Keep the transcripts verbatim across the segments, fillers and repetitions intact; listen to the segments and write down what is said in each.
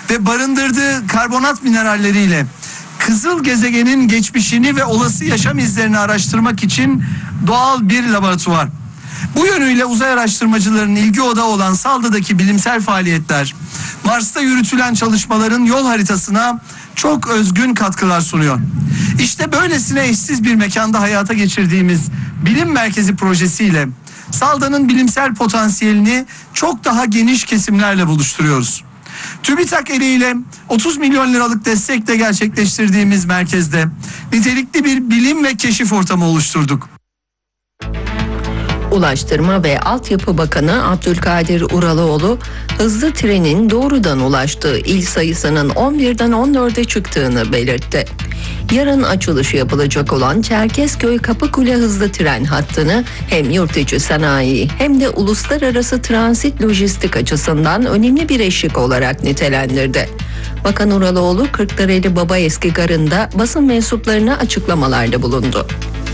ve barındırdığı karbonat mineralleriyle Kızıl gezegenin geçmişini ve olası yaşam izlerini araştırmak için doğal bir laboratuvar. Bu yönüyle uzay araştırmacılarının ilgi odağı olan Salda'daki bilimsel faaliyetler, Mars'ta yürütülen çalışmaların yol haritasına çok özgün katkılar sunuyor. İşte böylesine eşsiz bir mekanda hayata geçirdiğimiz bilim merkezi projesiyle Salda'nın bilimsel potansiyelini çok daha geniş kesimlerle buluşturuyoruz. TÜBİTAK eliyle otuz milyon liralık destekle gerçekleştirdiğimiz merkezde nitelikli bir bilim ve keşif ortamı oluşturduk. Ulaştırma ve Altyapı Bakanı Abdülkadir Uraloğlu, hızlı trenin doğrudan ulaştığı il sayısının on birden on dörde çıktığını belirtti. Yarın açılışı yapılacak olan Çerkezköy Kapıkule hızlı tren hattını hem yurt içi sanayi hem de uluslararası transit lojistik açısından önemli bir eşik olarak nitelendirdi. Bakan Uraloğlu, Kırklareli Babaeski Garı'nda basın mensuplarına açıklamalarda bulundu.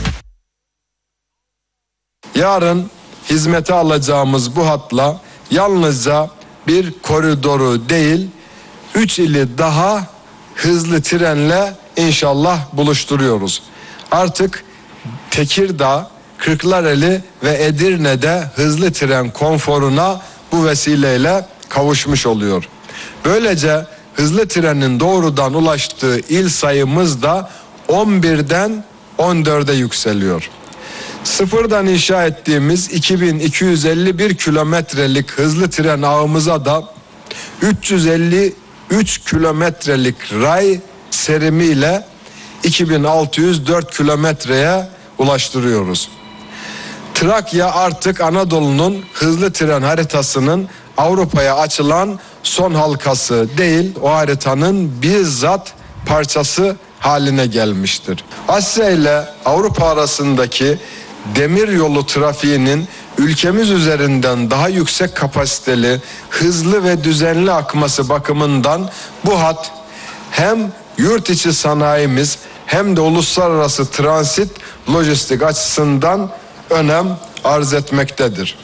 Yarın hizmete alacağımız bu hatla yalnızca bir koridoru değil, üç ili daha hızlı trenle inşallah buluşturuyoruz. Artık Tekirdağ, Kırklareli ve Edirne'de hızlı tren konforuna bu vesileyle kavuşmuş oluyor. Böylece hızlı trenin doğrudan ulaştığı il sayımız da on birden on dörde yükseliyor. Sıfırdan inşa ettiğimiz iki bin iki yüz elli bir kilometrelik hızlı tren ağımıza da üç yüz elli üç kilometrelik ray serimiyle iki bin altı yüz dört kilometreye ulaştırıyoruz. Trakya artık Anadolu'nun hızlı tren haritasının Avrupa'ya açılan son halkası değil, o haritanın bizzat parçası haline gelmiştir. Asya ile Avrupa arasındaki demir yolu trafiğinin ülkemiz üzerinden daha yüksek kapasiteli, hızlı ve düzenli akması bakımından bu hat hem yurt içi sanayimiz hem de uluslararası transit lojistik açısından önem arz etmektedir.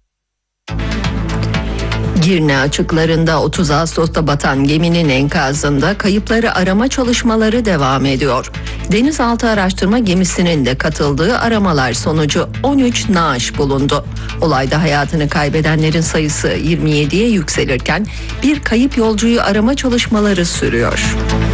Girne açıklarında otuz Ağustos'ta batan geminin enkazında kayıpları arama çalışmaları devam ediyor. Denizaltı Araştırma Gemisi'nin de katıldığı aramalar sonucu on üç naaş bulundu. Olayda hayatını kaybedenlerin sayısı yirmi yediye yükselirken bir kayıp yolcuyu arama çalışmaları sürüyor.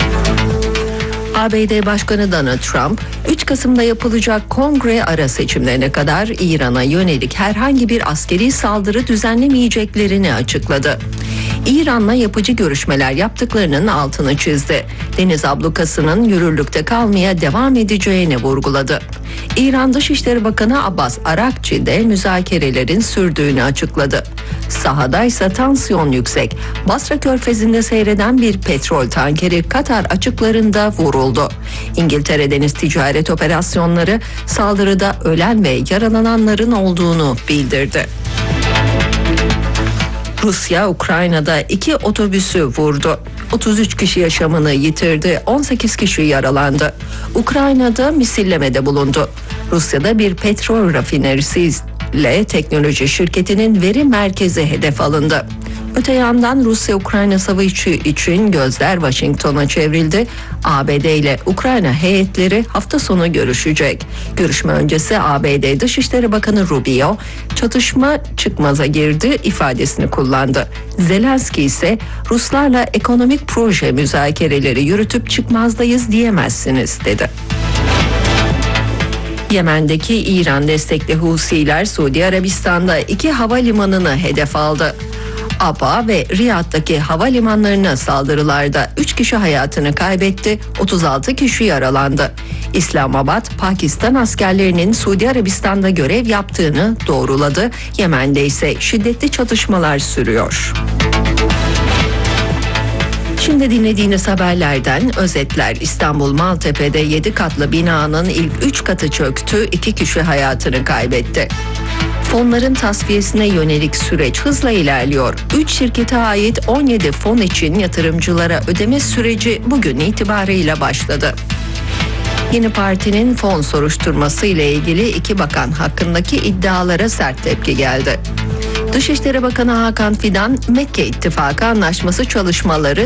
A B D Başkanı Donald Trump, üç Kasım'da yapılacak kongre ara seçimlerine kadar İran'a yönelik herhangi bir askeri saldırı düzenlemeyeceklerini açıkladı. İran'la yapıcı görüşmeler yaptıklarının altını çizdi. Deniz ablukasının yürürlükte kalmaya devam edeceğini vurguladı. İran Dışişleri Bakanı Abbas Arakçi de müzakerelerin sürdüğünü açıkladı. Sahadaysa tansiyon yüksek. Basra Körfezi'nde seyreden bir petrol tankeri Katar açıklarında vuruldu. İngiltere Deniz Ticaret Operasyonları saldırıda ölen ve yaralananların olduğunu bildirdi. Rusya, Ukrayna'da iki otobüsü vurdu. otuz üç kişi yaşamını yitirdi, on sekiz kişi yaralandı. Ukrayna'da misillemede bulundu. Rusya'da bir petrol rafinerisiyle teknoloji şirketinin veri merkezi hedef alındı. Öte yandan Rusya-Ukrayna savaşı için gözler Washington'a çevrildi. A B D ile Ukrayna heyetleri hafta sonu görüşecek. Görüşme öncesi A B D Dışişleri Bakanı Rubio, çatışma çıkmaza girdi ifadesini kullandı. Zelenski ise Ruslarla ekonomik proje müzakereleri yürütüp çıkmazdayız diyemezsiniz dedi. Yemen'deki İran destekli Husiler Suudi Arabistan'da iki havalimanını hedef aldı. Aba ve Riyad'daki havalimanlarına saldırılarda üç kişi hayatını kaybetti, otuz altı kişi yaralandı. İslamabad, Pakistan askerlerinin Suudi Arabistan'da görev yaptığını doğruladı. Yemen'de ise şiddetli çatışmalar sürüyor. Şimdi dinlediğiniz haberlerden özetler. İstanbul Maltepe'de yedi katlı binanın ilk üç katı çöktü, iki kişi hayatını kaybetti. Fonların tasfiyesine yönelik süreç hızla ilerliyor. üç şirkete ait on yedi fon için yatırımcılara ödeme süreci bugün itibarıyla başladı. Yeni Parti'nin fon soruşturması ile ilgili iki bakan hakkındaki iddialara sert tepki geldi. Dışişleri Bakanı Hakan Fidan, Mekke İttifakı Anlaşması çalışmaları